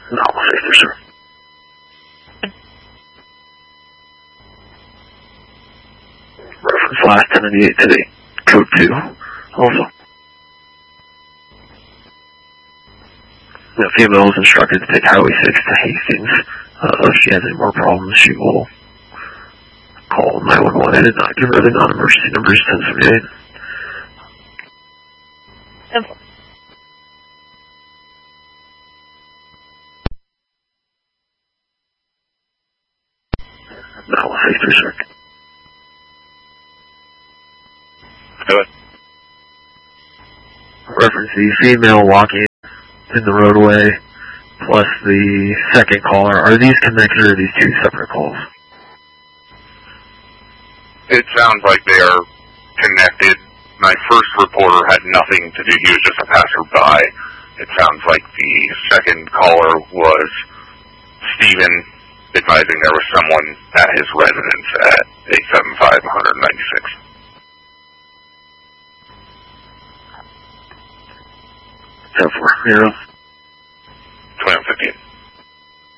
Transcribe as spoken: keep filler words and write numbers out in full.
No, safe there, sir. Reference last ten ninety-eight today. Code two. Also. The female is instructed to take Highway six to Hastings. Uh, if she has any more problems, she will call nine one one. I did not give her the non-emergency numbers, ten seventy-eight. Okay. No, safe there, sir. Good. Reference the female walking in the roadway plus the second caller. Are these connected or are these two separate calls? It sounds like they are connected. My first reporter had nothing to do. He was just a passerby. It sounds like the second caller was Stephen advising there was someone at his residence at eight seven five one ninety-six. ten four. Zero.